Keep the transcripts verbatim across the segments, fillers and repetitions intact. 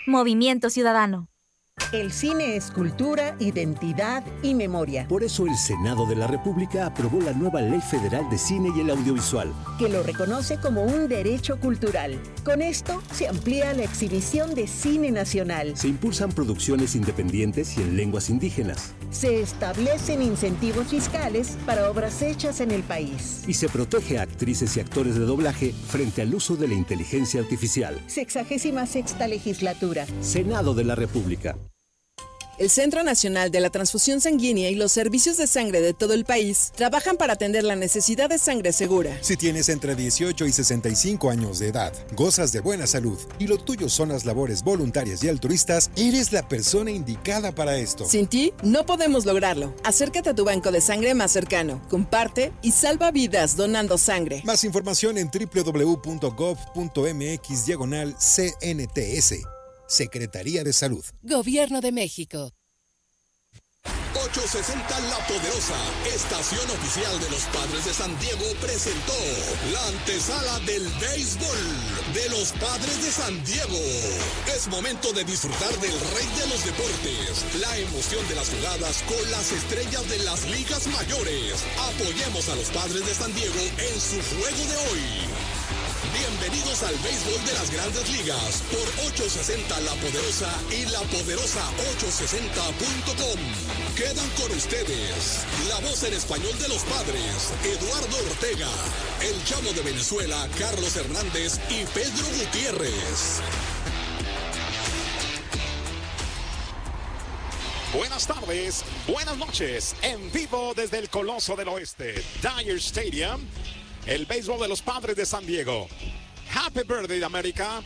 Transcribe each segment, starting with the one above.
Movimiento Ciudadano. El cine es cultura, identidad y memoria. Por eso el Senado de la República aprobó la nueva Ley Federal de Cine y el Audiovisual, que lo reconoce como un derecho cultural. Con esto se amplía la exhibición de cine nacional. Se impulsan producciones independientes y en lenguas indígenas. Se establecen incentivos fiscales para obras hechas en el país. Y se protege a actrices y actores de doblaje frente al uso de la inteligencia artificial. Sexagésima sexta legislatura. Senado de la República. El Centro Nacional de la Transfusión Sanguínea y los servicios de sangre de todo el país trabajan para atender la necesidad de sangre segura. Si tienes entre dieciocho y sesenta y cinco años de edad, gozas de buena salud y lo tuyo son las labores voluntarias y altruistas, eres la persona indicada para esto. Sin ti, no podemos lograrlo. Acércate a tu banco de sangre más cercano, comparte y salva vidas donando sangre. Más información en doble u doble u doble u punto gov punto mx diagonal C N T S. Secretaría de Salud. Gobierno de México. ochocientos sesenta La Poderosa, estación oficial de los Padres de San Diego, presentó la antesala del béisbol de los Padres de San Diego. Es momento de disfrutar del rey de los deportes, la emoción de las jugadas con las estrellas de las ligas mayores. Apoyemos a los Padres de San Diego en su juego de hoy. Bienvenidos al béisbol de las Grandes Ligas por ochocientos sesenta La Poderosa y la poderosa ochocientos sesenta punto com. Quedan con ustedes la voz en español de los Padres, Eduardo Ortega, el Chamo de Venezuela, Carlos Hernández y Pedro Gutiérrez. Buenas tardes, buenas noches, en vivo desde el Coloso del Oeste, Dyer Stadium. El béisbol de los Padres de San Diego. Happy birthday, América.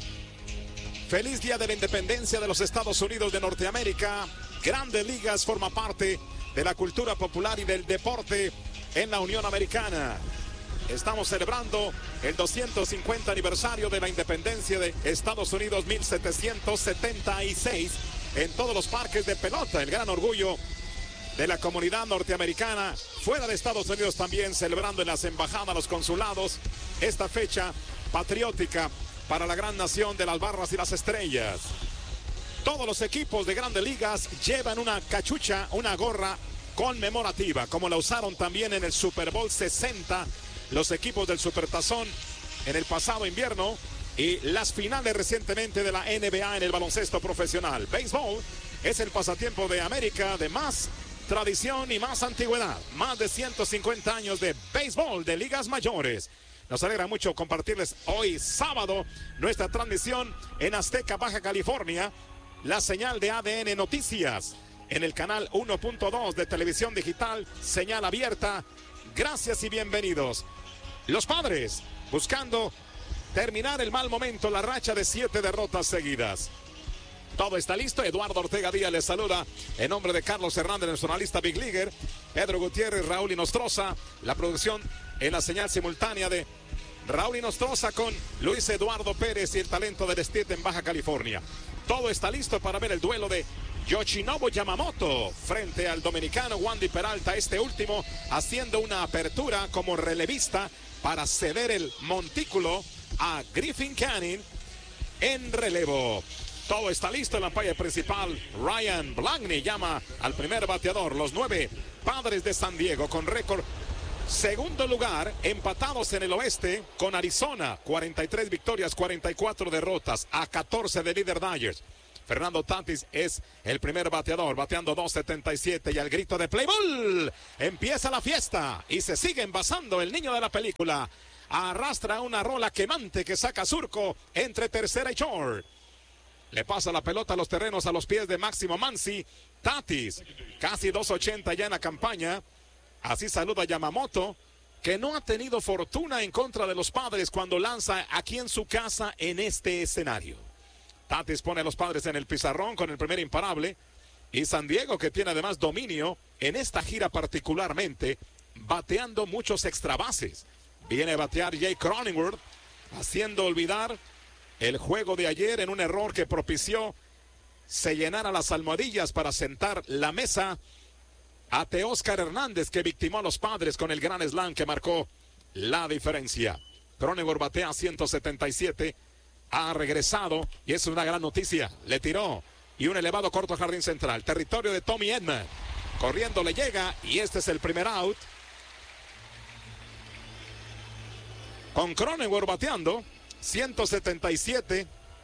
Feliz día de la independencia de los Estados Unidos de Norteamérica. Grandes Ligas forma parte de la cultura popular y del deporte en la Unión Americana. Estamos celebrando el doscientos cincuenta aniversario de la independencia de Estados Unidos, mil setecientos setenta y seis, en todos los parques de pelota. El gran orgullo de la comunidad norteamericana, fuera de Estados Unidos también, celebrando en las embajadas, los consulados, esta fecha patriótica para la gran nación de las barras y las estrellas. Todos los equipos de Grandes Ligas llevan una cachucha, una gorra conmemorativa, como la usaron también en el Super Bowl sesenta, los equipos del Supertazón en el pasado invierno y las finales recientemente de la N B A en el baloncesto profesional. Béisbol es el pasatiempo de América de más tradición y más antigüedad, más de ciento cincuenta años de béisbol de ligas mayores. Nos alegra mucho compartirles hoy sábado nuestra transmisión en Azteca, Baja California, la señal de A D N Noticias en el canal uno punto dos de televisión digital, señal abierta. Gracias y bienvenidos. Los Padres buscando terminar el mal momento, la racha de siete derrotas seguidas. Todo está listo. Eduardo Ortega Díaz les saluda en nombre de Carlos Hernández, nuestro analista Big Leaguer, Pedro Gutiérrez, Raúl Inostroza, la producción en la señal simultánea de Raúl Inostroza con Luis Eduardo Pérez y el talento del Stitt en Baja California. Todo está listo para ver el duelo de Yoshinobu Yamamoto frente al dominicano Wandy Peralta, este último haciendo una apertura como relevista para ceder el montículo a Griffin Canning en relevo. Todo está listo en la pantalla principal. Ryan Blaney llama al primer bateador. Los nueve Padres de San Diego con récord segundo lugar, empatados en el oeste con Arizona. cuarenta y tres victorias, cuarenta y cuatro derrotas, a catorce de líder Dodgers. Fernando Tatis es el primer bateador, bateando dos setenta y siete, y al grito de play ball empieza la fiesta y se sigue envasando el niño de la película. Arrastra una rola quemante que saca Surco entre tercera y short. Le pasa la pelota a los terrenos a los pies de Máximo Mansi. Tatis, casi dos ochenta ya en la campaña. Así saluda Yamamoto, que no ha tenido fortuna en contra de los Padres cuando lanza aquí en su casa en este escenario. Tatis pone a los Padres en el pizarrón con el primer imparable. Y San Diego, que tiene además dominio en esta gira particularmente, bateando muchos extra bases. Viene a batear Jay Cronenworth, haciendo olvidar el juego de ayer en un error que propició se llenara las almohadillas para sentar la mesa a Teóscar Hernández, que victimó a los Padres con el gran slam que marcó la diferencia. Cronenworth batea ciento setenta y siete ha regresado y es una gran noticia. Le tiró y un elevado corto jardín central. Territorio de Tommy Edman. Corriendo le llega y este es el primer out. Con Cronenworth bateando. ciento setenta y siete.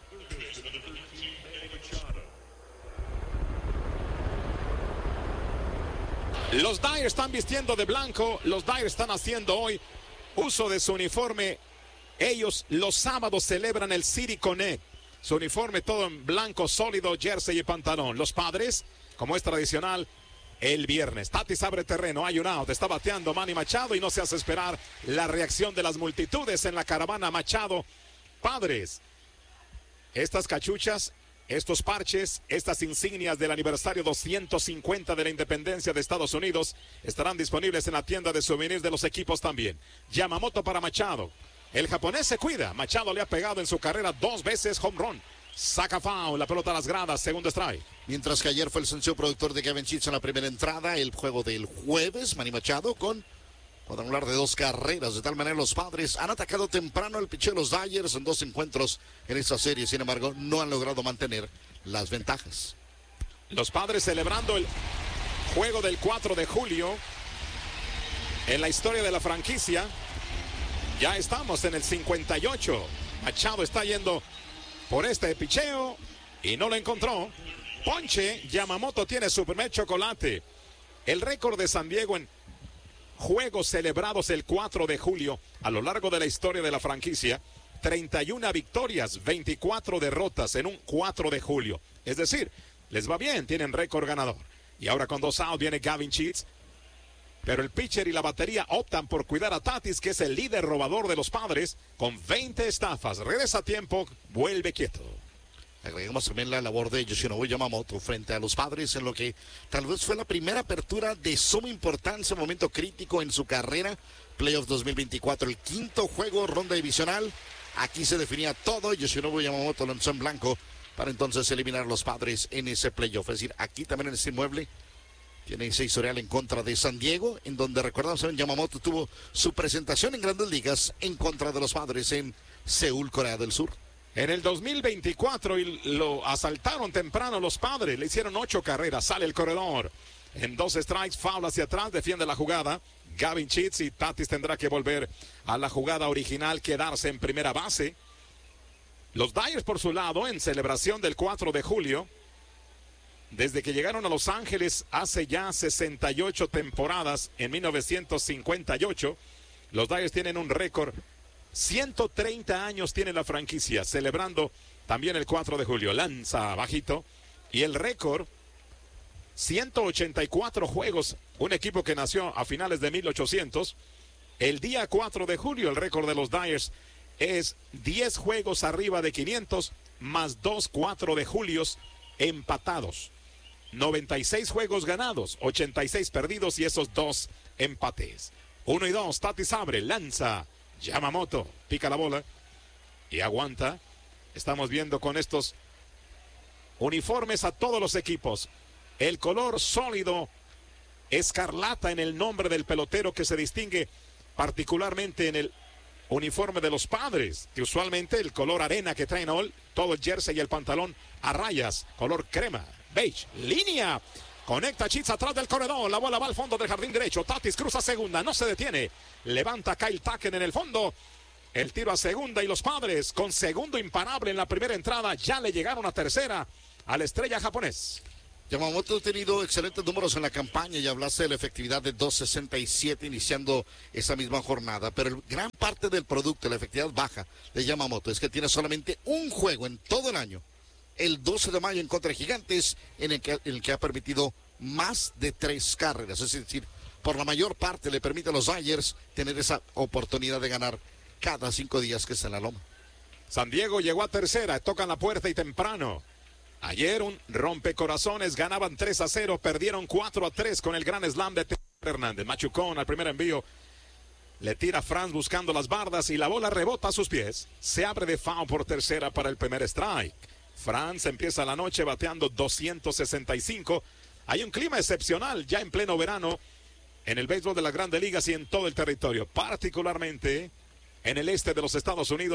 Los Dyers están vistiendo de blanco. Los Dyers están haciendo hoy uso de su uniforme. Ellos los sábados celebran el City Connect. Su uniforme todo en blanco sólido, jersey y pantalón. Los Padres, como es tradicional, el viernes. Tatis abre terreno, hay un out, está bateando Manny Machado y no se hace esperar la reacción de las multitudes en la caravana Machado. Padres, estas cachuchas, estos parches, estas insignias del aniversario doscientos cincuenta de la independencia de Estados Unidos estarán disponibles en la tienda de souvenirs de los equipos también. Yamamoto para Machado. El japonés se cuida. Machado le ha pegado en su carrera dos veces home run. Saca foul, la pelota a las gradas, segundo strike. Mientras que ayer fue el sencillo productor de Gavin Sheets en la primera entrada, el juego del jueves, Manny Machado con cuadrangular de dos carreras. De tal manera los Padres han atacado temprano el picheo de los Dyers en dos encuentros en esta serie. Sin embargo, no han logrado mantener las ventajas. Los Padres celebrando el juego del cuatro de julio en la historia de la franquicia. Ya estamos en el cincuenta y ocho. Machado está yendo por este picheo y no lo encontró. Ponche, Yamamoto tiene su primer chocolate. El récord de San Diego en juegos celebrados el cuatro de julio a lo largo de la historia de la franquicia, treinta y una victorias, veinticuatro derrotas en un cuatro de julio. Es decir, les va bien, tienen récord ganador. Y ahora con dos outs viene Gavin Sheets. Pero el pitcher y la batería optan por cuidar a Tatis, que es el líder robador de los Padres, con veinte estafas. Regresa a tiempo, vuelve quieto. Agregamos también la labor de Yoshinobu Yamamoto frente a los Padres en lo que tal vez fue la primera apertura de suma importancia, momento crítico en su carrera. Playoff dos mil veinticuatro, el quinto juego, ronda divisional. Aquí se definía todo. Yoshinobu Yamamoto lanzó en blanco para entonces eliminar a los Padres en ese playoff. Es decir, aquí también en este inmueble tiene ese historial en contra de San Diego, en donde recordamos que Yamamoto tuvo su presentación en Grandes Ligas en contra de los Padres en Seúl, Corea del Sur. En el dos mil veinticuatro y lo asaltaron temprano los Padres, le hicieron ocho carreras, sale el corredor. En dos strikes, foul hacia atrás, defiende la jugada. Gavin Sheets y Tatis tendrá que volver a la jugada original, quedarse en primera base. Los Dyers por su lado, en celebración del cuatro de julio, desde que llegaron a Los Ángeles hace ya sesenta y ocho temporadas, en mil novecientos cincuenta y ocho, los Dyers tienen un récord. ciento treinta años tiene la franquicia, celebrando también el cuatro de julio. Lanza bajito y el récord, ciento ochenta y cuatro juegos, un equipo que nació a finales de mil ochocientos. El día cuatro de julio, el récord de los Dyers es diez juegos arriba de quinientos, más dos cuatro de julios empatados. noventa y seis juegos ganados, ochenta y seis perdidos y esos dos empates. Uno y dos, Tatis abre, lanza. Yamamoto pica la bola y aguanta. Estamos viendo con estos uniformes a todos los equipos. El color sólido escarlata en el nombre del pelotero, que se distingue particularmente en el uniforme de los Padres, que usualmente el color arena que traen hoy, todo el jersey y el pantalón a rayas, color crema, beige, línea. Conecta Sheets atrás del corredor. La bola va al fondo del jardín derecho. Tatis cruza segunda. No se detiene. Levanta Kyle Tucker en el fondo. El tiro a segunda y los Padres con segundo imparable en la primera entrada. Ya le llegaron a tercera a la estrella japonés. Yamamoto ha tenido excelentes números en la campaña y hablaste de la efectividad de dos sesenta y siete iniciando esa misma jornada. Pero el, gran parte del producto, la efectividad baja de Yamamoto, es que tiene solamente un juego en todo el año. El doce de mayo en contra de Gigantes, en el, que, en el que ha permitido más de tres carreras. Es decir, por la mayor parte le permite a los Dyers tener esa oportunidad de ganar cada cinco días que está en la loma. San Diego llegó a tercera, tocan la puerta y temprano. Ayer un rompecorazones, ganaban tres a cero, perdieron cuatro a tres con el gran slam de Hernández. Machucón al primer envío. Le tira Franz buscando las bardas y la bola rebota a sus pies. Se abre de foul por tercera para el primer strike. Franz empieza la noche bateando doscientos sesenta y cinco. Hay un clima excepcional ya en pleno verano en el béisbol de las Grandes Ligas y en todo el territorio, particularmente en el este de los Estados Unidos.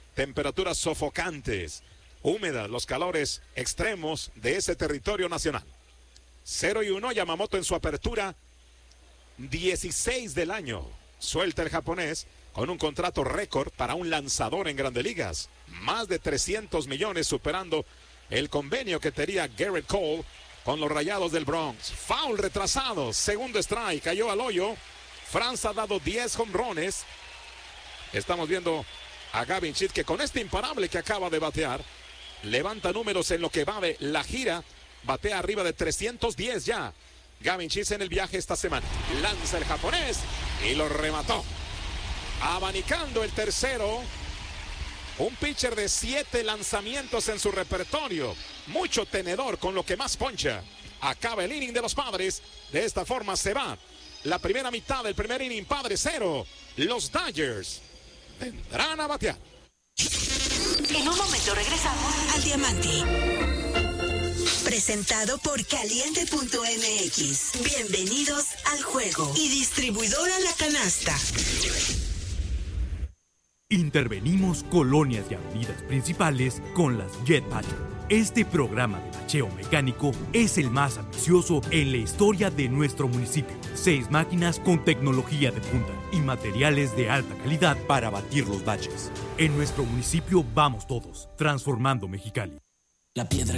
temperaturas sofocantes, húmedas, los calores extremos de ese territorio nacional. cero y uno, Yamamoto en su apertura dieciséis del año. Suelta el japonés con un contrato récord para un lanzador en Grandes Ligas. Más de trescientos millones, superando el convenio que tenía Garrett Cole con los Rayados del Bronx. Foul retrasado, segundo strike, cayó al hoyo. Franz ha dado diez jonrones. Estamos viendo a Gavin Sheets, que con este imparable que acaba de batear, levanta números en lo que va de la gira. Batea arriba de trescientos diez ya. Gavin Sheets en el viaje esta semana. Lanza el japonés y lo remató. Abanicando el tercero. Un pitcher de siete lanzamientos en su repertorio. Mucho tenedor, con lo que más poncha. Acaba el inning de los Padres. De esta forma se va la primera mitad del primer inning. Padres cero. Los Dodgers vendrán a batear. En un momento regresamos al Diamante. Presentado por Caliente punto M X. Bienvenidos al juego. Y distribuidora La Canasta. Intervenimos colonias y avenidas principales con las Jet Patrol. Este programa de bacheo mecánico es el más ambicioso en la historia de nuestro municipio. Seis máquinas con tecnología de punta y materiales de alta calidad para batir los baches. En nuestro municipio vamos todos, transformando Mexicali. La piedra